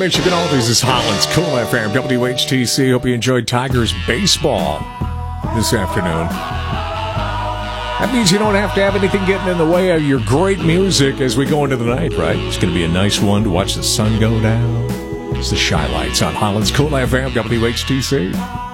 Michigan, all this is Holland's Cool FM, WHTC. Hope you enjoyed Tigers baseball this afternoon. That means you don't have to have anything getting in the way of your great music as we go into the night, right? It's going to be a nice one to watch the sun go down. It's the Shy Lights on Holland's Cool FM, WHTC.